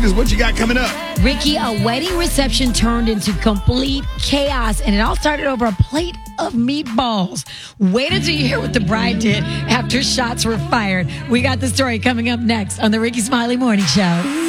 What you got coming up? Ricky, a wedding reception turned into complete chaos, and it all started over a plate of meatballs. Wait until you hear what the bride did after shots were fired. We got the story coming up next on the Ricky Smiley Morning Show.